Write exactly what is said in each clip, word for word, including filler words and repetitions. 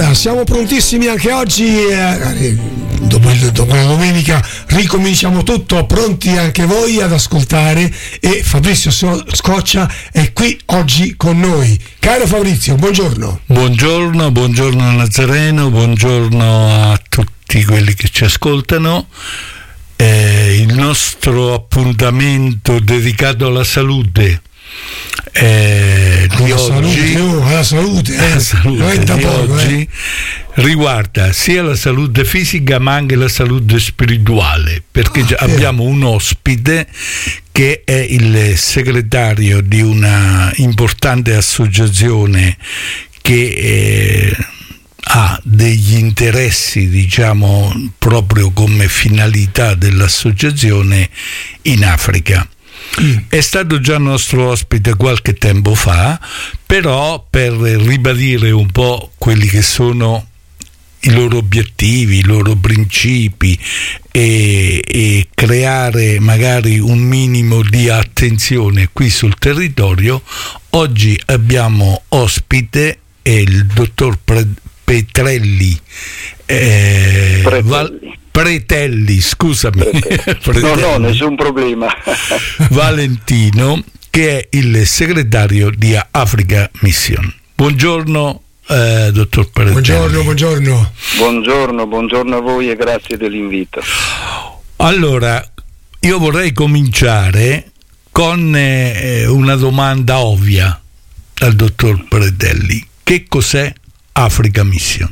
Allora, siamo prontissimi anche oggi, eh, dopo, il, dopo la domenica ricominciamo tutto, pronti anche voi ad ascoltare, e Fabrizio Scoccia è qui oggi con noi. Caro Fabrizio, buongiorno. Buongiorno, buongiorno Nazareno, buongiorno a tutti quelli che ci ascoltano. Eh, il nostro appuntamento dedicato alla salute eh, di alla oggi, salute, oh, alla salute, eh, alla salute di poco, oggi eh. riguarda sia la salute fisica ma anche la salute spirituale, perché ah, abbiamo un ospite che è il segretario di una importante associazione che eh, ha degli interessi, diciamo, proprio come finalità dell'associazione in Africa. Mm. È stato già nostro ospite qualche tempo fa, però per ribadire un po' quelli che sono i loro obiettivi, i loro principi e, e creare magari un minimo di attenzione qui sul territorio, oggi abbiamo ospite il dottor Pre- Petrelli, eh, Pretelli. Val- Pretelli, scusami. Pretelli. No, no, nessun problema. Valentino, che è il segretario di Africa Mission. Buongiorno, eh, dottor Pretelli. Buongiorno, buongiorno. Buongiorno, buongiorno a voi e grazie dell'invito. Allora, io vorrei cominciare con eh, una domanda ovvia al dottor Pretelli. Che cos'è Africa Mission?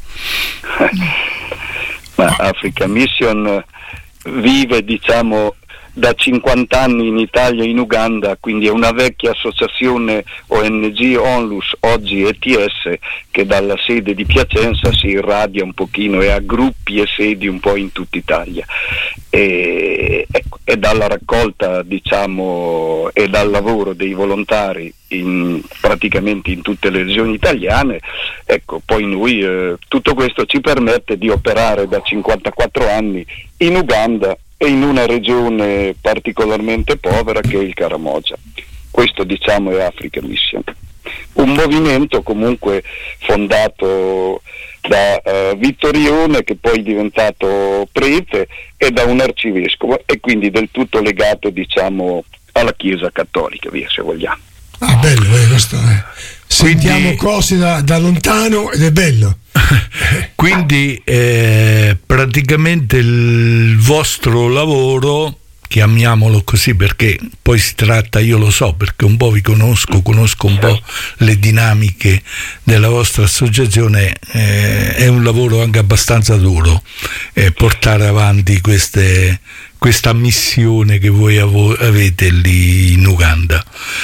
Ma Africa Mission vive, diciamo, da cinquanta anni in Italia e in Uganda, quindi è una vecchia associazione O N G Onlus, oggi E T S, che dalla sede di Piacenza si irradia un pochino e ha gruppi e sedi un po' in tutta Italia. E, ecco, e dalla raccolta, diciamo, e dal lavoro dei volontari in, praticamente in tutte le regioni italiane, ecco, poi noi eh, tutto questo ci permette di operare da cinquantaquattro anni in Uganda e in una regione particolarmente povera che è il Karamoja. Questo, diciamo, è Africa Mission, un movimento comunque fondato da uh, Vittorione, che poi è diventato prete, e da un arcivescovo, e quindi del tutto legato, diciamo, alla Chiesa Cattolica, via, se vogliamo. Ah, bello, eh, questo è. Sentiamo Quindi, cose da, da lontano ed è bello. Quindi eh, praticamente il vostro lavoro, chiamiamolo così perché poi si tratta, io lo so perché un po' vi conosco, conosco un po' le dinamiche della vostra associazione, eh, è un lavoro anche abbastanza duro, eh, portare avanti queste, questa missione che voi avo- avete lì in Uganda.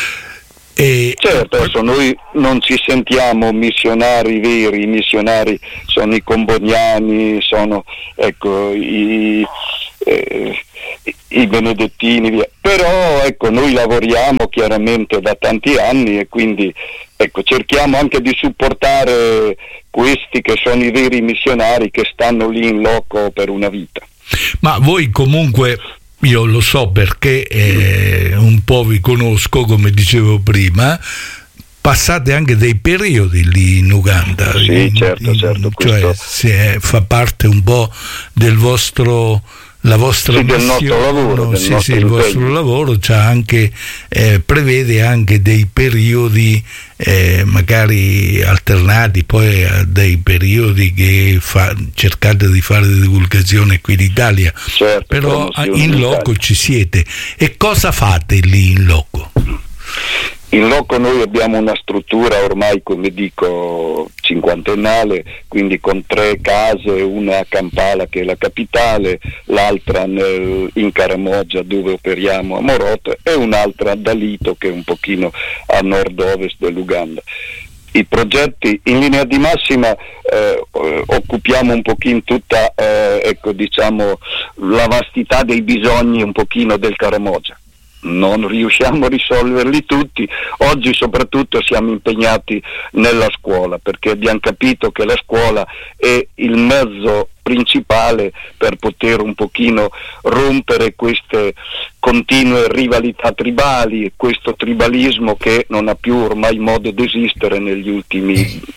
E certo, adesso noi non ci sentiamo missionari veri, i missionari sono i comboniani, sono, ecco, i, eh, i benedettini, via. Però ecco, noi lavoriamo chiaramente da tanti anni e quindi ecco, cerchiamo anche di supportare questi che sono i veri missionari che stanno lì in loco per una vita. Ma voi comunque, io lo so perché eh, un po' vi conosco, come dicevo prima, passate anche dei periodi lì in Uganda. Sì, certo, in, certo. Cioè questo... se fa parte un po' del vostro, la vostra sì, missione, del nostro lavoro, del sì, nostro sì, il impegno. vostro lavoro c'ha anche, eh, prevede anche dei periodi eh, magari alternati, poi a dei periodi che fa, cercate di fare divulgazione qui in Italia, certo, però in in loco Italia. ci siete. E cosa fate lì in loco? In loco noi abbiamo una struttura ormai, come dico, cinquantennale, quindi con tre case, una a Kampala che è la capitale, l'altra nel, in Karamoja dove operiamo a Moroto, e un'altra a Dalito che è un pochino a nord-ovest dell'Uganda. I progetti in linea di massima eh, occupiamo un pochino tutta eh, ecco, diciamo, la vastità dei bisogni un pochino del Karamoja. Non riusciamo a risolverli tutti, oggi soprattutto siamo impegnati nella scuola perché abbiamo capito che la scuola è il mezzo principale per poter un pochino rompere queste continue rivalità tribali, questo tribalismo che non ha più ormai modo di esistere negli ultimi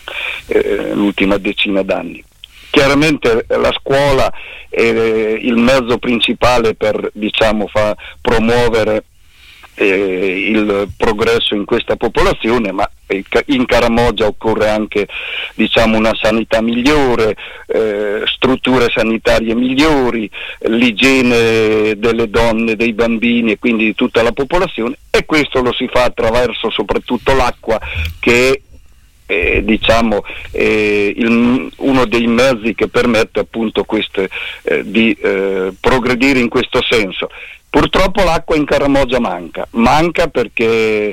eh, l'ultima decina d'anni. Chiaramente la scuola è il mezzo principale per, diciamo, fa promuovere eh, il progresso in questa popolazione, ma in Caramoggia occorre anche, diciamo, una sanità migliore, eh, strutture sanitarie migliori, l'igiene delle donne, dei bambini e quindi di tutta la popolazione, e questo lo si fa attraverso soprattutto l'acqua, che è Eh, diciamo eh, il, uno dei mezzi che permette appunto queste, eh, di eh, progredire in questo senso. Purtroppo l'acqua in Caramoggia manca, manca perché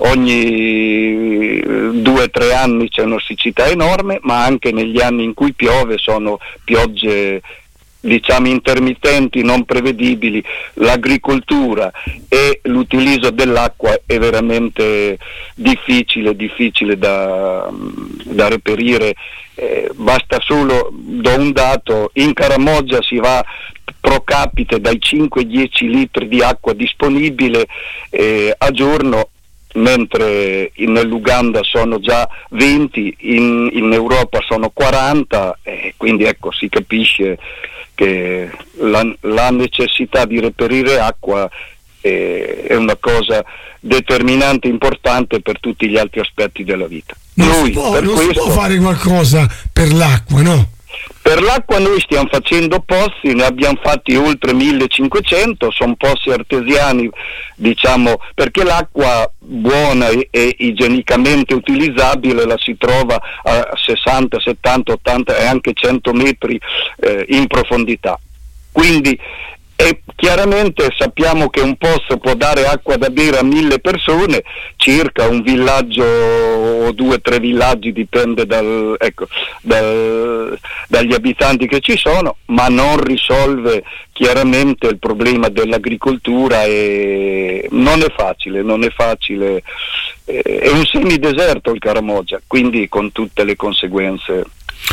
ogni due o tre anni c'è una siccità enorme, ma anche negli anni in cui piove sono piogge, diciamo, intermittenti, non prevedibili. L'agricoltura e l'utilizzo dell'acqua è veramente difficile, difficile da, da reperire. Eh, basta solo, do un dato, in Caramoggia si va pro capite dai cinque ai dieci litri di acqua disponibile eh, a giorno, mentre in, nell'Uganda sono già venti, in, in Europa sono quaranta, eh, quindi ecco, si capisce che la, la necessità di reperire acqua eh, è una cosa determinante, importante per tutti gli altri aspetti della vita. Non, Noi, si, può, per non questo, si può fare qualcosa per l'acqua, no? Per l'acqua noi stiamo facendo pozzi, ne abbiamo fatti oltre millecinquecento, sono pozzi artesiani, diciamo, perché l'acqua buona e, e igienicamente utilizzabile la si trova a sessanta, settanta, ottanta e anche cento metri eh, in profondità. Quindi e chiaramente sappiamo che un pozzo può dare acqua da bere a mille persone, circa un villaggio o due o tre villaggi, dipende dal, ecco, dal, dagli abitanti che ci sono, ma non risolve chiaramente il problema dell'agricoltura e non è facile, non è facile, è un semideserto il Caramoggia, quindi con tutte le conseguenze.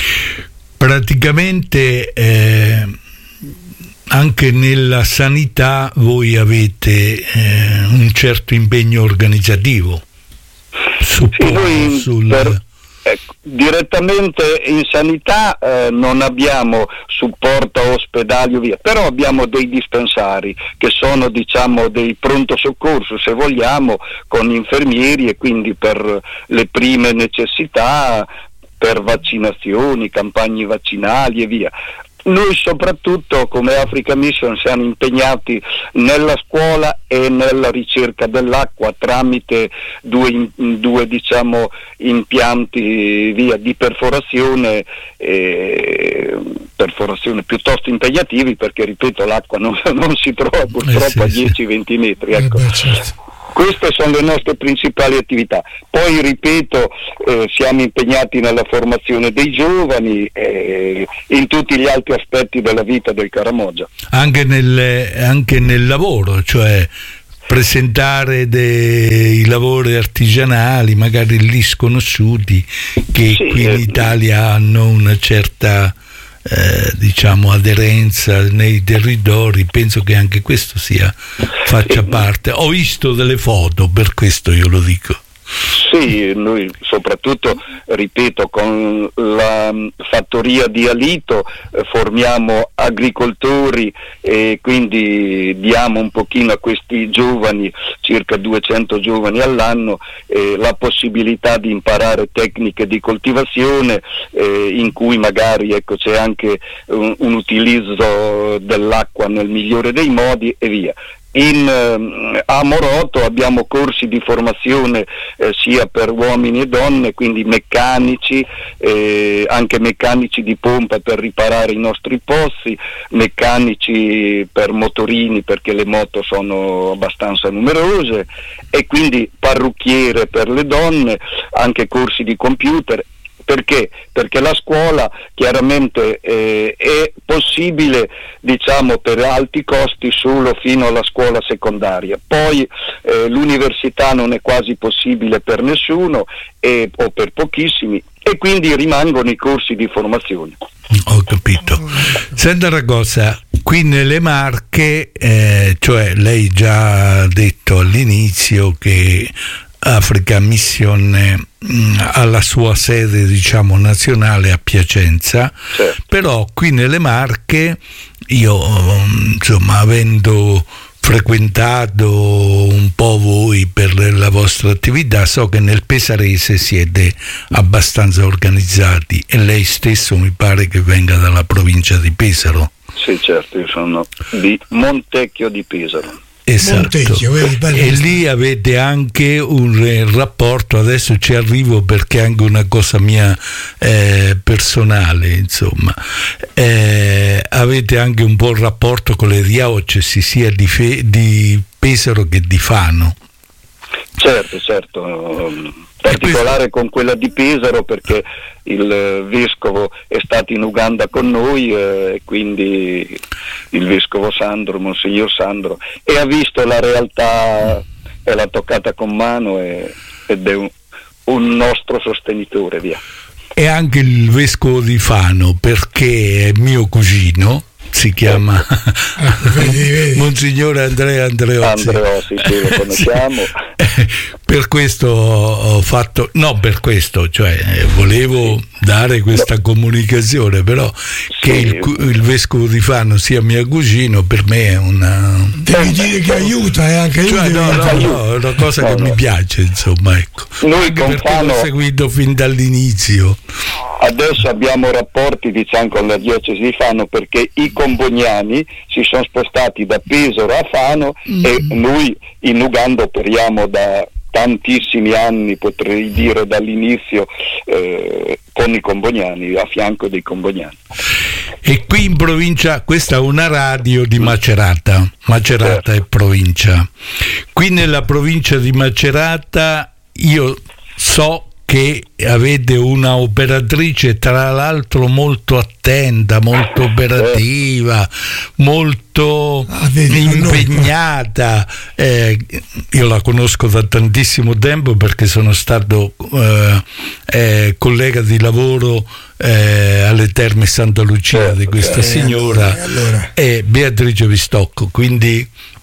Praticamente eh... anche nella sanità voi avete eh, un certo impegno organizzativo. Sì, noi sul... per, ecco, direttamente in sanità eh, non abbiamo supporto a ospedali o via, però abbiamo dei dispensari che sono, diciamo, dei pronto soccorso, se vogliamo, con infermieri, e quindi per le prime necessità, per vaccinazioni, campagne vaccinali e via. Noi soprattutto come Africa Mission siamo impegnati nella scuola e nella ricerca dell'acqua tramite due, due diciamo, impianti via di perforazione, eh, perforazione piuttosto impegnativi, perché ripeto l'acqua non, non si trova purtroppo eh sì, a dieci venti metri. Ecco. Eh beh, certo. Queste sono le nostre principali attività. Poi, ripeto, eh, siamo impegnati nella formazione dei giovani e eh, in tutti gli altri aspetti della vita del Caramoggia. Anche nel, anche nel lavoro, cioè presentare dei lavori artigianali, magari lì sconosciuti, che sì, qui in eh, Italia hanno una certa... Eh, diciamo aderenza nei territori. Penso che anche questo sia faccia parte. Ho visto delle foto, per questo io lo dico. Sì, noi soprattutto, ripeto, con la fattoria di Alito eh, formiamo agricoltori e quindi diamo un pochino a questi giovani, circa duecento giovani all'anno, eh, la possibilità di imparare tecniche di coltivazione eh, in cui magari, ecco, c'è anche un, un utilizzo dell'acqua nel migliore dei modi e via. In, eh, a Moroto abbiamo corsi di formazione eh, sia per uomini e donne, quindi meccanici, eh, anche meccanici di pompa per riparare i nostri pozzi, meccanici per motorini perché le moto sono abbastanza numerose, e quindi parrucchiere per le donne, anche corsi di computer. Perché? Perché la scuola chiaramente eh, è possibile, diciamo, per alti costi solo fino alla scuola secondaria. Poi eh, l'università non è quasi possibile per nessuno e, o per pochissimi, e quindi rimangono i corsi di formazione. Ho capito. Senta una cosa, qui nelle Marche, eh, cioè lei già ha detto all'inizio che Africa Mission mh, ha la sua sede, diciamo, nazionale a Piacenza, certo. Però qui nelle Marche io, insomma, avendo frequentato un po' voi per la vostra attività, so che nel Pesarese siete abbastanza organizzati, e lei stesso mi pare che venga dalla provincia di Pesaro. Sì, certo, io sono di Montecchio di Pesaro. Esatto. Montecchio, vedi, E lì avete anche un eh, rapporto, adesso ci arrivo perché è anche una cosa mia eh, personale, insomma, eh, avete anche un buon rapporto con le diocesi sia di, Fe- di Pesaro che di Fano. Certo, certo, in particolare con quella di Pesaro, perché il vescovo è stato in Uganda con noi e eh, quindi il vescovo Sandro, Monsignor Sandro, e ha visto la realtà e l'ha toccata con mano e, ed è un, un nostro sostenitore, via. E anche il vescovo di Fano, perché è mio cugino, si chiama vedi, vedi. Monsignore Andrea Andreozzi. Andreozzi, sì, lo conosciamo. Per questo ho fatto, no, per questo, cioè volevo dare questa no. comunicazione, però che sì. il, il vescovo di Fano sia mio cugino per me è una... Devi dire che aiuta, è anche cioè, no, no, no, è una cosa no, che no. mi piace, insomma, ecco. Noi anche con perché Fano... l'ho seguito fin dall'inizio. Adesso abbiamo rapporti, diciamo, con la diocesi di Fano, perché i combognani si sono spostati da Pesaro a Fano mm. e noi in Uganda operiamo da tantissimi anni, potrei dire dall'inizio, eh, con i combognani, a fianco dei combognani. E qui in provincia, questa è una radio di Macerata, Macerata certo. è provincia. Qui nella provincia di Macerata io so che avete una operatrice tra l'altro molto attenta, molto operativa, molto ah, vedi, impegnata. Eh, io la conosco da tantissimo tempo perché sono stato eh, eh, collega di lavoro eh, alle Terme Santa Lucia di questa eh, signora, allora. e Beatrice Vistocco, quindi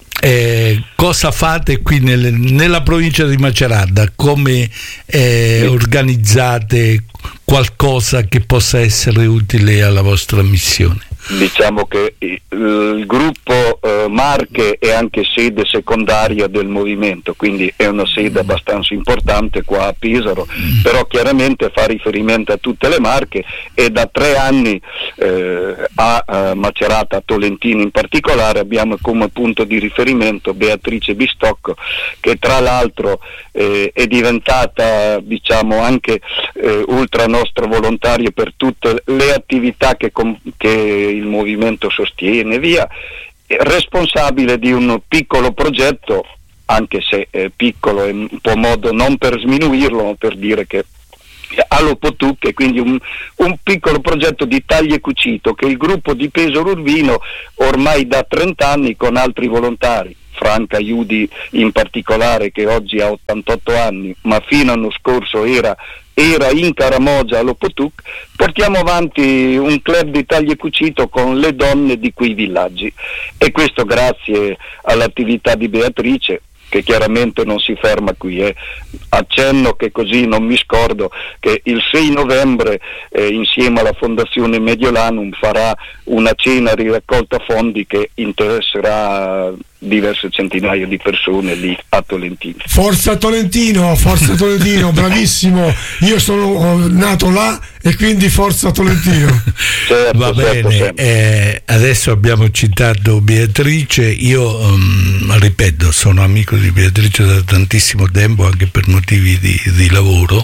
Eh, cosa fate qui nel, nella provincia di Macerata? Come eh, organizzate qualcosa che possa essere utile alla vostra missione? Diciamo che il gruppo eh, Marche è anche sede secondaria del movimento, quindi è una sede abbastanza importante qua a Pesaro, mm. però chiaramente fa riferimento a tutte le Marche, e da tre anni eh, a, a Macerata, a Tolentino in particolare, abbiamo come punto di riferimento Beatrice Bistocco, che tra l'altro eh, è diventata, diciamo, anche eh, ultra nostro volontario per tutte le attività che, com- che il movimento sostiene, via, responsabile di un piccolo progetto, anche se è piccolo, è un po' modo non per sminuirlo, ma per dire che all'Opotuc, e quindi un, un piccolo progetto di taglio e cucito che il gruppo di Pesaro Urbino ormai da trenta anni con altri volontari, Franca Iudi in particolare, che oggi ha ottantotto anni, ma fino all'anno scorso era era in Caramogia all'Opotuc, portiamo avanti un club di taglio e cucito con le donne di quei villaggi, e questo grazie all'attività di Beatrice, che chiaramente non si ferma qui. Eh. Accenno che così non mi scordo che il sei novembre eh, insieme alla Fondazione Mediolanum farà una cena di raccolta fondi che interesserà diverse centinaia di persone lì a Tolentino. Forza Tolentino, forza Tolentino, bravissimo. Io sono nato là e quindi forza Tolentino. Certo, va certo, bene, certo. Eh, adesso abbiamo citato Beatrice, io um, ripeto, sono amico di Beatrice da tantissimo tempo, anche per motivi di, di lavoro,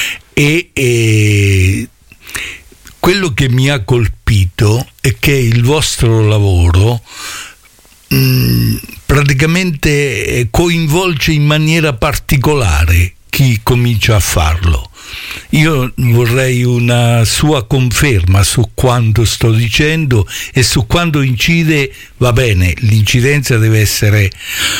e, e quello che mi ha colpito è che il vostro lavoro mh, praticamente coinvolge in maniera particolare chi comincia a farlo. Io vorrei una sua conferma su quanto sto dicendo e su quanto incide. Va bene, l'incidenza deve essere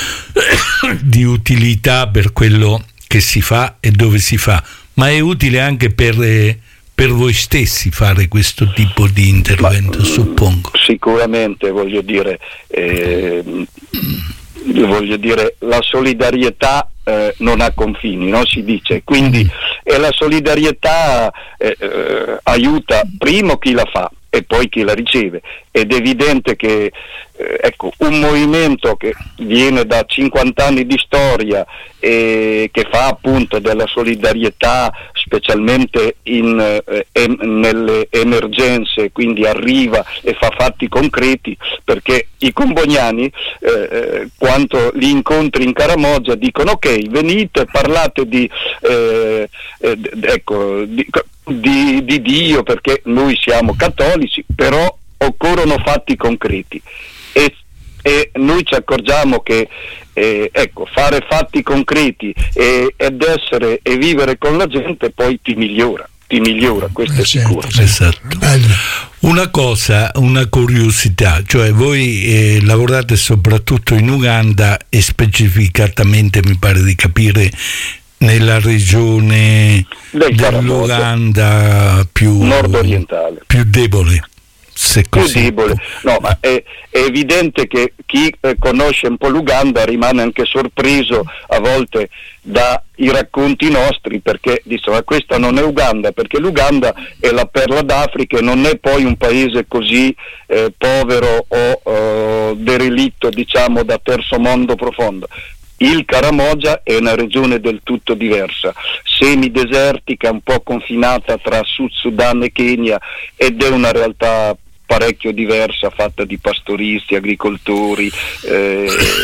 di utilità per quello che si fa e dove si fa, ma è utile anche per, eh, per voi stessi fare questo tipo di intervento, ma, suppongo. Sicuramente, voglio dire, eh, voglio dire, la solidarietà eh, non ha confini, no? Si dice, quindi e la solidarietà eh, eh, aiuta primo chi la fa e poi chi la riceve, ed è evidente che eh, ecco, un movimento che viene da cinquanta anni di storia e che fa appunto della solidarietà specialmente in, eh, em, nelle emergenze, quindi arriva e fa fatti concreti, perché i comboniani eh, quando li incontri in Caramoggia dicono ok, venite, parlate di eh, eh, ecco di, Di, di Dio, perché noi siamo cattolici, però occorrono fatti concreti e, e noi ci accorgiamo che eh, ecco, fare fatti concreti e, ed essere e vivere con la gente poi ti migliora, ti migliora, questo eh, è sicuro. Certo, esatto. Una cosa, una curiosità, cioè voi eh, lavorate soprattutto in Uganda e specificatamente, mi pare di capire, nella regione Del dell'Uganda più nord-orientale, più debole, se più così. debole. No, ma è, è evidente che chi eh, conosce un po' l'Uganda rimane anche sorpreso a volte dai racconti nostri, perché dice ma questa non è Uganda, perché l'Uganda è la perla d'Africa e non è poi un paese così eh, povero o eh, derelitto, diciamo, da terzo mondo profondo. Il Caramoggia è una regione del tutto diversa, semidesertica, un po' confinata tra Sud Sudan e Kenya, ed è una realtà parecchio diversa, fatta di pastoristi, agricoltori. Eh,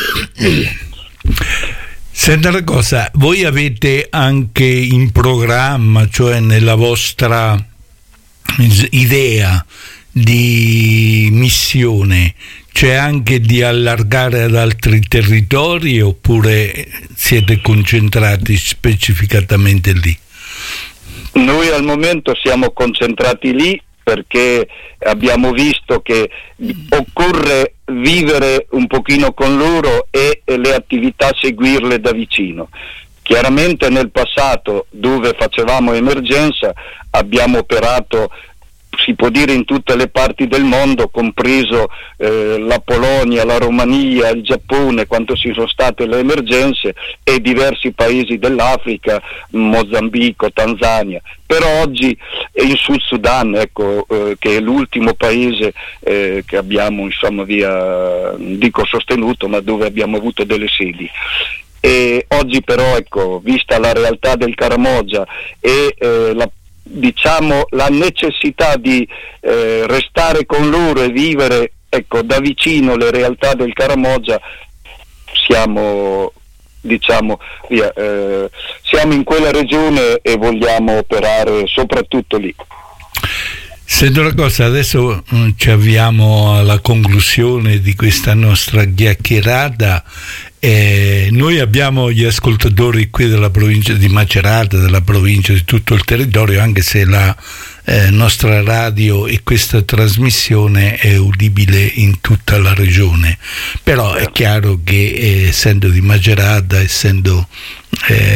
Senta una cosa, voi avete anche in programma, cioè nella vostra idea di missione, c'è anche di allargare ad altri territori, oppure siete concentrati specificatamente lì? Noi al momento siamo concentrati lì perché abbiamo visto che occorre vivere un pochino con loro e le attività seguirle da vicino. Chiaramente nel passato, dove facevamo emergenza, abbiamo operato, si può dire, in tutte le parti del mondo, compreso eh, la Polonia, la Romania, il Giappone, quando ci sono state le emergenze, e diversi paesi dell'Africa, Mozambico, Tanzania. Però oggi è in Sud Sudan, ecco, eh, che è l'ultimo paese eh, che abbiamo, insomma, via, dico sostenuto, ma dove abbiamo avuto delle sedi. E oggi però, ecco, vista la realtà del Caramoggia e eh, la diciamo la necessità di eh, restare con loro e vivere, ecco, da vicino le realtà del Caramoggia, siamo diciamo via, eh, siamo in quella regione e vogliamo operare soprattutto lì. Sento una cosa, adesso mh, ci avviamo alla conclusione di questa nostra chiacchierata. Eh, noi abbiamo gli ascoltatori qui della provincia di Macerata, della provincia, di tutto il territorio, anche se la eh, nostra radio e questa trasmissione è udibile in tutta la regione, però è chiaro che eh, essendo di Macerata, essendo eh,